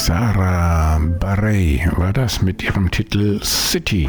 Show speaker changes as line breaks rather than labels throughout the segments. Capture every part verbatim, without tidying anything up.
Sarah Bareilles war das mit ihrem Titel City.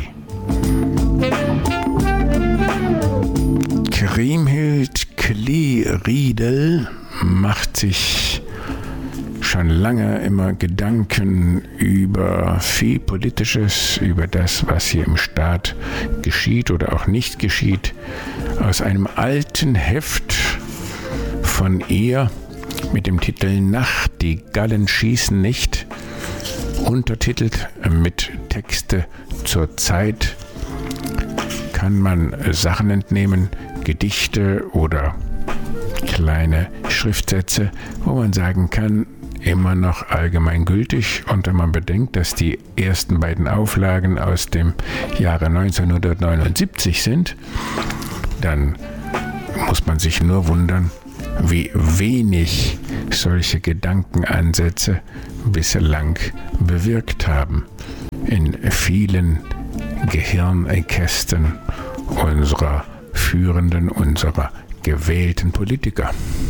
Kriemhild Klee-Riedel macht sich schon lange immer Gedanken über viel Politisches, über das, was hier im Staat geschieht oder auch nicht geschieht. Aus einem alten Heft von ihr mit dem Titel Nachtigallen schießen nicht, untertitelt mit Texte zur Zeit, kann man Sachen entnehmen, Gedichte oder kleine Schriftsätze, wo man sagen kann, immer noch allgemeingültig. Und wenn man bedenkt, dass die ersten beiden Auflagen aus dem Jahre neunzehnhundertneunundsiebzig sind, dann muss man sich nur wundern, wie wenig solche Gedankenansätze bislang bewirkt haben in vielen Gehirnkästen unserer Führenden, unserer gewählten Politiker.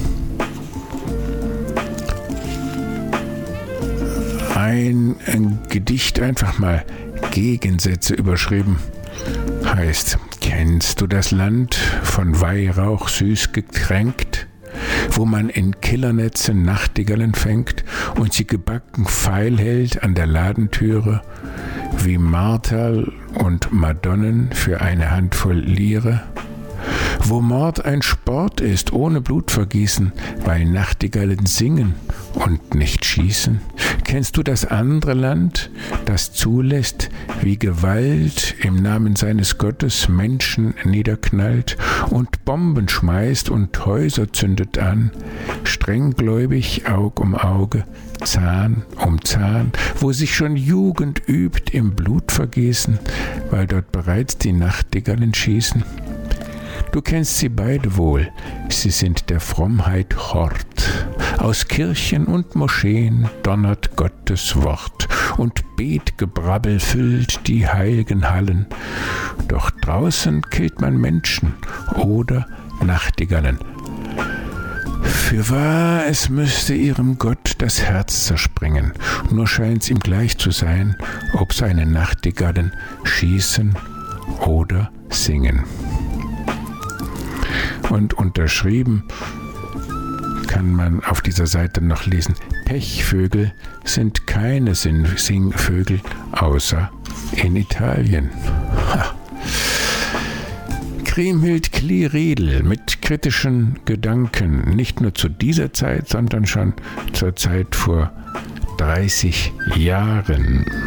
Ein, ein Gedicht einfach mal Gegensätze überschrieben heißt: Kennst du das Land von Weihrauch süß getränkt, wo man in Killernetzen Nachtigallen fängt und sie gebacken feil hält an der Ladentüre, wie Marterl und Madonnen für eine Handvoll Lire? Wo Mord ein Sport ist, ohne Blutvergießen, weil Nachtigallen singen und nicht schießen? Kennst du das andere Land, das zulässt, wie Gewalt im Namen seines Gottes Menschen niederknallt und Bomben schmeißt und Häuser zündet an, strenggläubig Aug um Auge, Zahn um Zahn, wo sich schon Jugend übt im Blutvergießen, weil dort bereits die Nachtigallen schießen? Du kennst sie beide wohl, sie sind der Frommheit Hort. Aus Kirchen und Moscheen donnert Gottes Wort und Betgebrabbel füllt die heiligen Hallen. Doch draußen killt man Menschen oder Nachtigallen. Fürwahr, es müsste ihrem Gott das Herz zerspringen, nur scheint's ihm gleich zu sein, ob seine Nachtigallen schießen oder singen. Und unterschrieben kann man auf dieser Seite noch lesen: Pechvögel sind keine Singvögel, außer in Italien. Ha. Kriemhild Klee-Riedel mit kritischen Gedanken, nicht nur zu dieser Zeit, sondern schon zur Zeit vor dreißig Jahren.